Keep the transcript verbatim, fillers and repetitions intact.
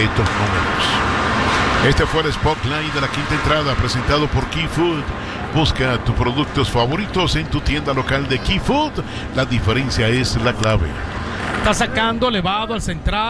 estos números. Este fue el Spotlight de la quinta entrada, presentado por Key Food. Busca tus productos favoritos en tu tienda local de Key Food. La diferencia es la clave. Está sacando elevado al central.